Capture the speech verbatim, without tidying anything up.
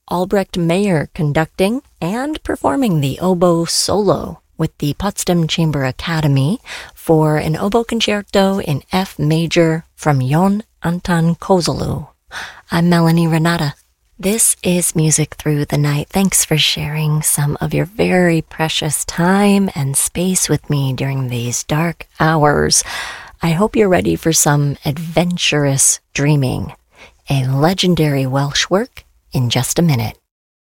Albrecht Meyer conducting and performing the oboe solo with the Potsdam Chamber Academy for an oboe concerto in F major from Jon Anton Kozellu. I'm Melanie Renata. This is Music Through the Night. Thanks for sharing some of your very precious time and space with me during these dark hours. I hope you're ready for some adventurous dreaming. A legendary Welsh work in just a minute.